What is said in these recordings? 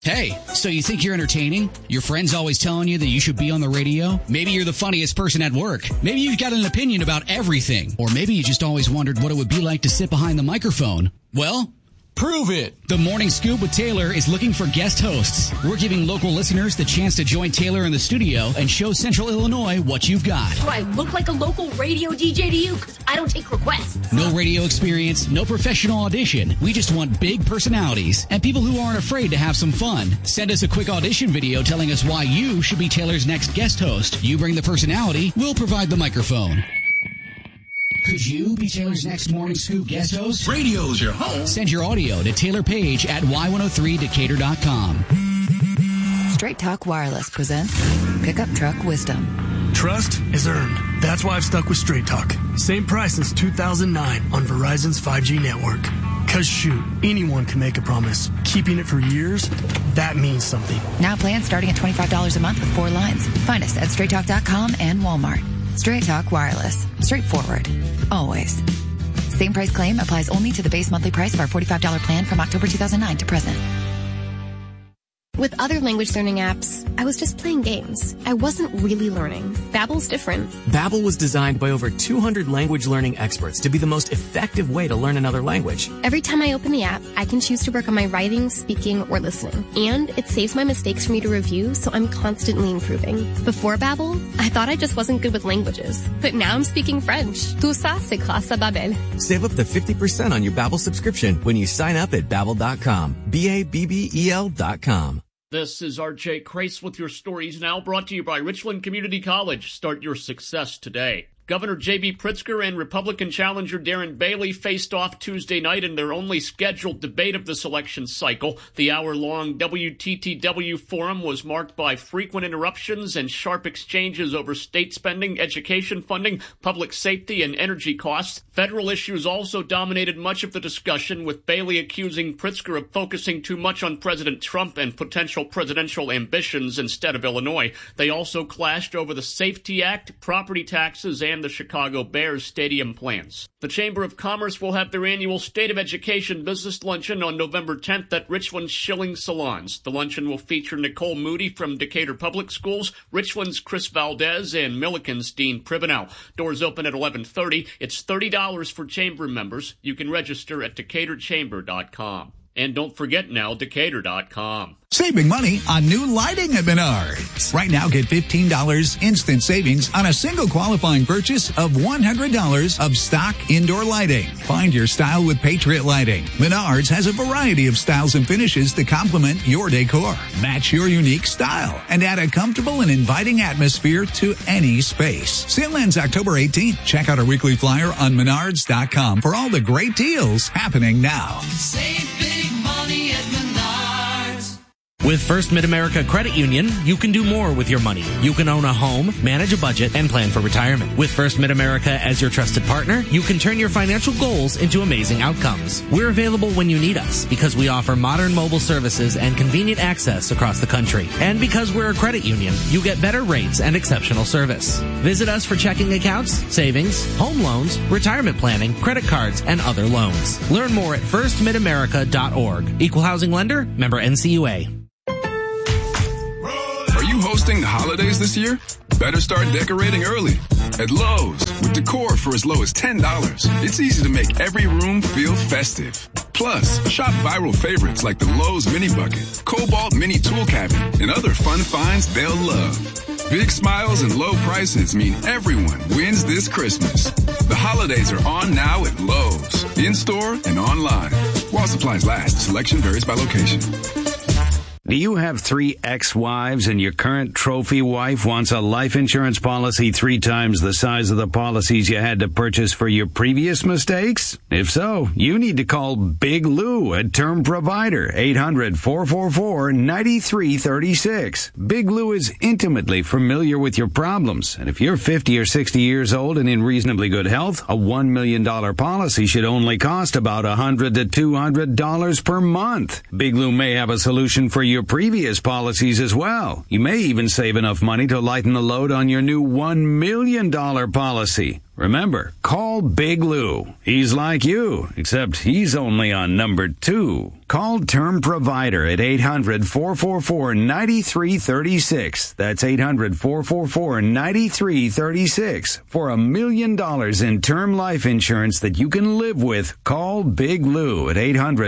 Hey, so you think you're entertaining? Your friends always telling you that you should be on the radio? Maybe you're the funniest person at work. Maybe you've got an opinion about everything. Or maybe you just always wondered what it would be like to sit behind the microphone. Well, prove it. The Morning Scoop with Taylor is looking for guest hosts. We're giving local listeners the chance to join Taylor in the studio and show Central Illinois what you've got. Do I look like a local radio DJ to you? Because I don't take requests. No radio experience, no professional audition. We just want big personalities and people who aren't afraid to have some fun. Send us a quick audition video telling us why you should be Taylor's next guest host. You bring the personality, we'll provide the microphone. Could you be Taylor's next Morning Scoop guest host? Radio's your home. Send your audio to Taylor Page at y103decatur.com. Straight Talk Wireless presents Pickup Truck Wisdom. Trust is earned. That's why I've stuck with Straight Talk. Same price since 2009 on Verizon's 5G network. Cause shoot, anyone can make a promise. Keeping it for years, that means something. Now plans starting at $25 a month with 4 lines. Find us at straighttalk.com and Walmart. Straight Talk Wireless. Straightforward. Always. Same price claim applies only to the base monthly price of our $45 plan from October 2009 to present. With other language learning apps, I was just playing games. I wasn't really learning. Babbel's different. Babbel was designed by over 200 language learning experts to be the most effective way to learn another language. Every time I open the app, I can choose to work on my writing, speaking, or listening. And it saves my mistakes for me to review, so I'm constantly improving. Before Babbel, I thought I just wasn't good with languages. But now I'm speaking French. Tout ça, c'est grâce à Babbel. Save up to 50% on your Babbel subscription when you sign up at Babbel.com. Babbel.com. This is R.J. Crace with your stories now, brought to you by Richland Community College. Start your success today. Governor J.B. Pritzker and Republican challenger Darren Bailey faced off Tuesday night in their only scheduled debate of this election cycle. The hour-long WTTW forum was marked by frequent interruptions and sharp exchanges over state spending, education funding, public safety, and energy costs. Federal issues also dominated much of the discussion, with Bailey accusing Pritzker of focusing too much on President Trump and potential presidential ambitions instead of Illinois. They also clashed over the Safety Act, property taxes, and the Chicago Bears stadium plans. The Chamber of Commerce will have their annual State of Education Business Luncheon on November 10th at Richland's Schilling Salons. The luncheon will feature Nicole Moody from Decatur Public Schools, Richland's Chris Valdez, and Milliken's Dean Pribanow. Doors open at 11:30. It's $30 for Chamber members. You can register at DecaturChamber.com. And don't forget now, Decatur.com. Saving money on new lighting at Menards. Right now, get $15 instant savings on a single qualifying purchase of $100 of stock indoor lighting. Find your style with Patriot Lighting. Menards has a variety of styles and finishes to complement your decor. Match your unique style and add a comfortable and inviting atmosphere to any space. Sale ends October 18th. Check out our weekly flyer on Menards.com for all the great deals happening now. Save big money at Menards. With First Mid-America Credit Union, you can do more with your money. You can own a home, manage a budget, and plan for retirement. With First Mid-America as your trusted partner, you can turn your financial goals into amazing outcomes. We're available when you need us because we offer modern mobile services and convenient access across the country. And because we're a credit union, you get better rates and exceptional service. Visit us for checking accounts, savings, home loans, retirement planning, credit cards, and other loans. Learn more at firstmidamerica.org. Equal housing lender, member NCUA. Are you hosting the holidays this year? Better start decorating early. At Lowe's, with decor for as low as $10, it's easy to make every room feel festive. Plus, shop viral favorites like the Lowe's Mini Bucket, Cobalt Mini Tool Cabinet, and other fun finds they'll love. Big smiles and low prices mean everyone wins this Christmas. The holidays are on now at Lowe's, in-store and online. While supplies last, selection varies by location. Do you have 3 ex-wives and your current trophy wife wants a life insurance policy 3 times the size of the policies you had to purchase for your previous mistakes? If so, you need to call Big Lou, a term provider, 800-444-9336. Big Lou is intimately familiar with your problems, and if you're 50 or 60 years old and in reasonably good health, a $1 million policy should only cost about $100 to $200 per month. Big Lou may have a solution for your previous policies as well. You may even save enough money to lighten the load on your new $1 million policy. Remember, call Big Lou. He's like you, except he's only on number 2. Call Term Provider at 800-444-9336. That's 800-444-9336. For $1 million in term life insurance that you can live with, call Big Lou at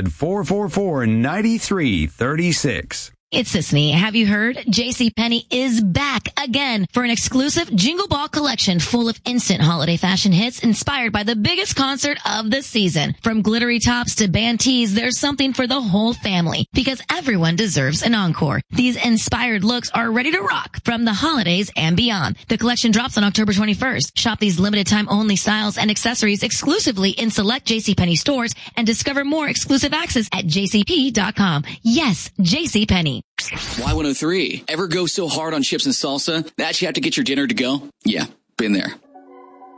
800-444-9336. It's Sisney. Have you heard? JCPenney is back again for an exclusive Jingle Ball collection full of instant holiday fashion hits inspired by the biggest concert of the season. From glittery tops to band tees, there's something for the whole family because everyone deserves an encore. These inspired looks are ready to rock from the holidays and beyond. The collection drops on October 21st. Shop these limited time only styles and accessories exclusively in select JCPenney stores and discover more exclusive access at jcp.com. Yes, JCPenney. Y103. Ever go so hard on chips and salsa that you have to get your dinner to go? Yeah, been there.